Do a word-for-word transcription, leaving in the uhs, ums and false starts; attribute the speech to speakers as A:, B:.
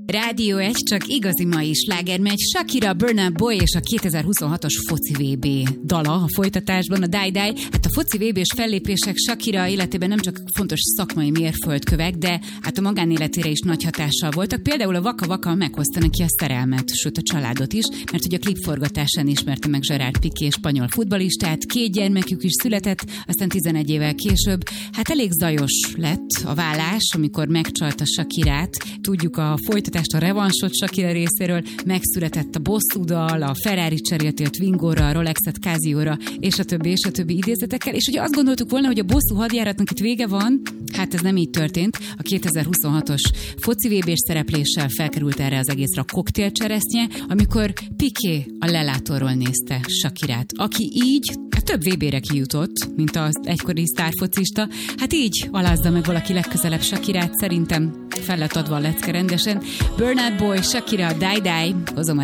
A: Rádió egy, csak igazi mai sláger megy. Shakira, Burna Boy és a kétezer-huszonhatos foci vé bé dala a folytatásban, a Die Die. Hát a foci vé bés fellépések Shakira életében nem csak fontos szakmai mérföldkövek, de hát a magánéletére is nagy hatással voltak. Például a Waka Waka meghozta neki a szerelmet, sőt a családot is, mert hogy a klipforgatásán ismerte meg Gerard Piqué spanyol futballistát, két gyermekük is született, aztán tizenegy évvel később. Hát elég zajos lett a vállás, amikor megcsalta Shakirát. Tudjuk a folytatást, a revansot Shakira részéről, megszületett a bosszúdal, a Ferrari cseréltél Twingóra, a Rolexet Casio-ra, és a többi, és a többi idézetekkel. És ugye azt gondoltuk volna, hogy a bosszú hadjáratnak itt vége van, hát ez nem így történt. A kétezer-huszonhatos foci vé bés szerepléssel felkerült erre az egészre a koktélcseresznye, amikor Piqué a lelátóról nézte Shakirát, aki így több vé bére kijutott, mint az egykori sztárfocista. Hát így alázza meg valaki legközelebb Shakirát, szerintem fel lett adva a lecke rendesen. Burna Boy, Shakira, Die Die, hozom a